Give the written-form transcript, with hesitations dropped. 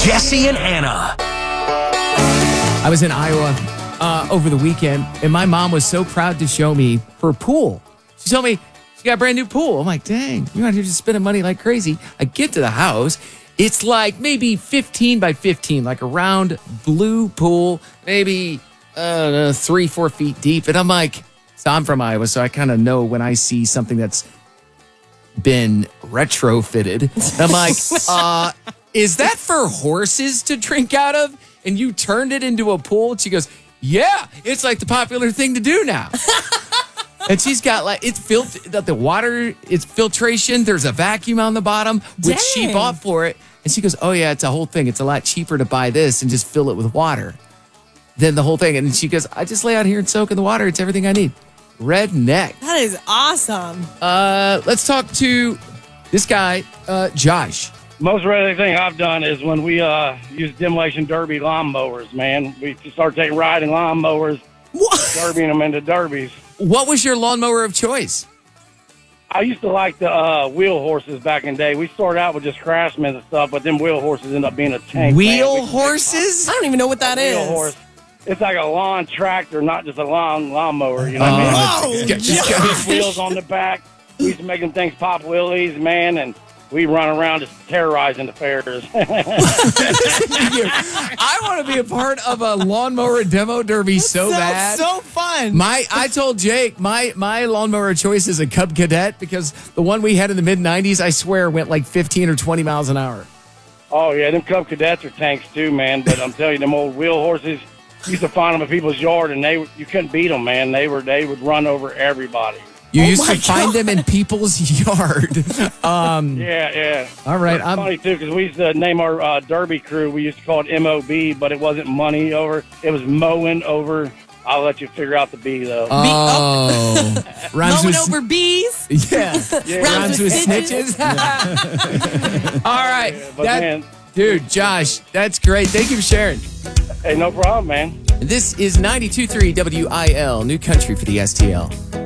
Jesse and Anna. I was in Iowa over the weekend, and my mom was so proud to show me her pool. She told me she got a brand new pool. I'm like, dang, you're out here just spending money like crazy. I get to the house. It's like maybe 15 by 15, like a round blue pool, maybe 3-4 feet deep. And I'm like, so I'm from Iowa, so I kind of know when I see something that's been retrofitted. I'm like, is that for horses to drink out of? And you turned it into a pool? And she goes, yeah, it's like the popular thing to do now. And she's got like, the water, it's filtration. There's a vacuum on the bottom with she bought for it. And she goes, oh yeah, it's a whole thing. It's a lot cheaper to buy this and just fill it with water than the whole thing. And she goes, I just lay out here and soak in the water. It's everything I need. Redneck. That is awesome. Let's talk to this guy, Josh. Most redneck thing I've done is when we use demolition derby lawnmowers, man. We start taking riding lawnmowers, derbying them into derbies. What was your lawnmower of choice? I used to like the wheel horses back in the day. We started out with just Craftsman and stuff, but them wheel horses end up being a tank. Wheel horses? I don't even know what that is. Wheel horse. It's like a lawn tractor, not just a lawnmower. You know what I mean? It's got wheels on the back. We used to make them things pop wheelies, man, and we run around just terrorizing the fairs. I want to be a part of a lawnmower demo derby so bad. So fun. I told Jake my lawnmower of choice is a Cub Cadet because the one we had in the mid 90s, I swear, went like 15 or 20 miles an hour. Oh yeah, them Cub Cadets are tanks too, man. But I'm telling you, them old wheel horses, you used to find them in people's yard, and you couldn't beat them, man. They would run over everybody. You used to find them in people's yard. Yeah. All right. It's funny, too, because we used to name our derby crew. We used to call it MOB, but it wasn't money over. It was mowing over. I'll let you figure out the B, though. Oh. Mowing over bees? Yeah. Rhymes with snitches? All right. Man, dude, Josh, that's great. Thank you for sharing. hey, no problem, man. This is 92.3 WIL, New Country for the STL.